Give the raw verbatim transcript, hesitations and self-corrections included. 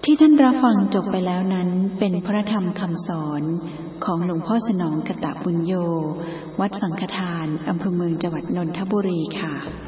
ที่ท่านรับฟังจบไปแล้วนั้นเป็นพระธรรมคำสอนของหลวงพ่อสนองกตบุญโญวัดสังฆทานอำเภอเมืองจังหวัดนนทบุรีค่ะ